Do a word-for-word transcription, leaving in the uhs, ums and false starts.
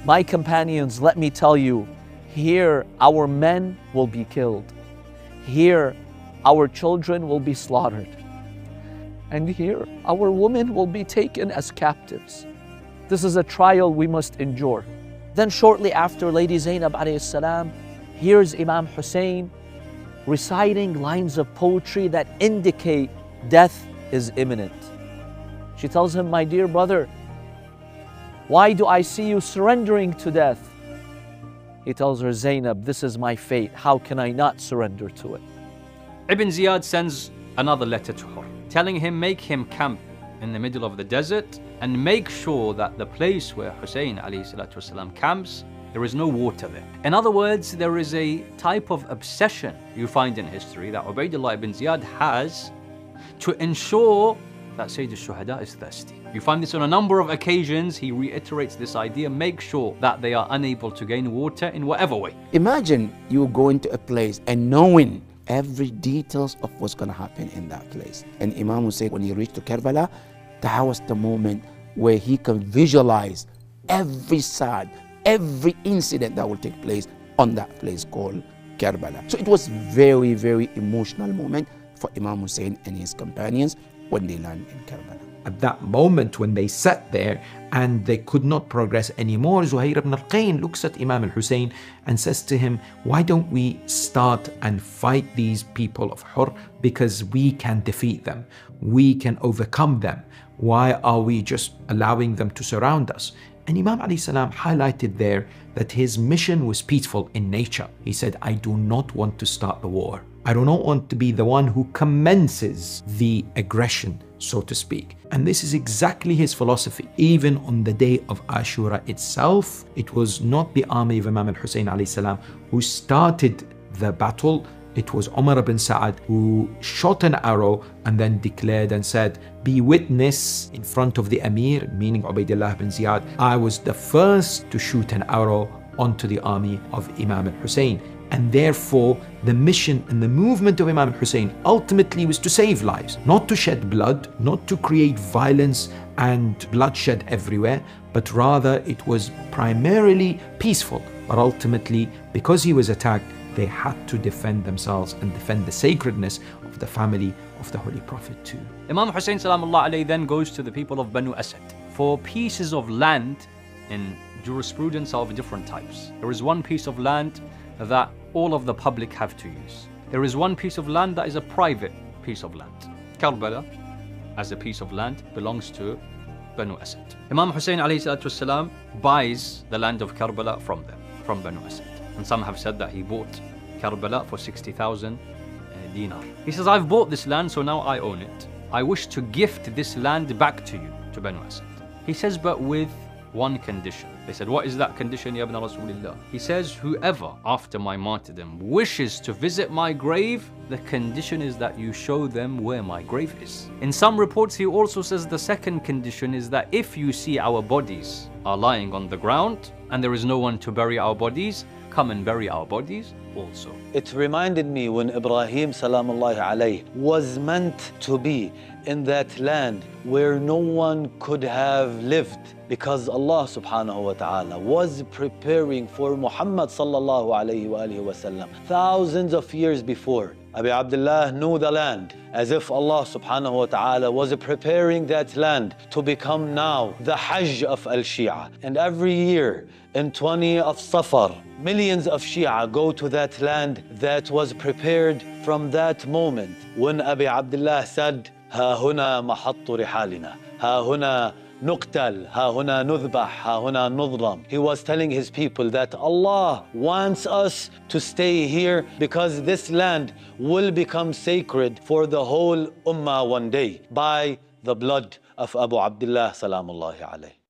My companions, let me tell you, here our men will be killed. Here our children will be slaughtered. And here our women will be taken as captives. This is a trial we must endure. Then shortly after Lady Zainab alayhi salam hears Imam Hussein reciting lines of poetry that indicate death is imminent. She tells him, my dear brother, why do I see you surrendering to death? He tells her, Zainab, this is my fate. How can I not surrender to it? Ibn Ziyad sends another letter to her, telling him make him camp in the middle of the desert and make sure that the place where Hussein alayhi salatu wasalam camps, there is no water there. In other words, there is a type of obsession you find in history that Ubaydullah ibn Ziyad has to ensure that Sayyid al-Shuhada is thirsty. You find this on a number of occasions. He reiterates this idea, make sure that they are unable to gain water in whatever way. Imagine you going to a place and knowing every details of what's going to happen in that place. And Imam Hussein, when he reached to Karbala, that was the moment where he can visualize every sad, every incident that will take place on that place called Karbala. So it was very, very emotional moment for Imam Hussein and his companions when they land in Karbala. At that moment when they sat there and they could not progress anymore, Zuhair ibn al-Qayn looks at Imam al-Hussein and says to him, why don't we start and fight these people of Hur, because we can defeat them, we can overcome them. Why are we just allowing them to surround us? And Imam alayhi salam highlighted there that his mission was peaceful in nature. He said, I do not want to start the war. I do not want to be the one who commences the aggression, so to speak. And this is exactly his philosophy. Even on the day of Ashura itself, it was not the army of Imam al-Hussein alayhi salam who started the battle. It was Umar ibn Sa'ad who shot an arrow and then declared and said, be witness in front of the Amir, meaning Ubaydullah ibn Ziyad, I was the first to shoot an arrow onto the army of Imam al-Hussein. And therefore, the mission and the movement of Imam al-Hussein ultimately was to save lives, not to shed blood, not to create violence and bloodshed everywhere, but rather it was primarily peaceful. But ultimately, because he was attacked, they had to defend themselves and defend the sacredness of the family of the Holy Prophet too. Imam Hussein salamullah alayhi then goes to the people of Banu Asad for pieces of land in jurisprudence of different types. There is one piece of land that all of the public have to use. There is one piece of land that is a private piece of land. Karbala, as a piece of land, belongs to Banu Asad. Imam Hussein alayhi salatu wasalam buys the land of Karbala from them, from Banu Asad. And some have said that he bought Karbala for sixty thousand uh, dinar. He says, I've bought this land, so now I own it. I wish to gift this land back to you, to Banu Asad. He says, but with one condition. They said, what is that condition, Ya Ibn Rasulillah? He says, whoever after my martyrdom wishes to visit my grave, the condition is that you show them where my grave is. In some reports, he also says the second condition is that if you see our bodies are lying on the ground and there is no one to bury our bodies, come and bury our bodies also. It reminded me when Ibrahim salamullahi alayhi was meant to be in that land where no one could have lived, because Allah subhanahu wa ta'ala was preparing for Muhammad sallallahu alayhi wa alihi wa sallam thousands of years before. Abi Abdullah knew the land as if Allah subhanahu wa ta'ala was preparing that land to become now the Hajj of Al-Shia. And every year in twenty of Safar, millions of Shia go to that land that was prepared from that moment when Abi Abdullah said, ها هنا محط رحالنا, ها هنا نقتل, ها هنا نذبح, ها هنا نظلم. He was telling his people that Allah wants us to stay here because this land will become sacred for the whole ummah one day by the blood of Abu Abdullah salamullahi alayhi.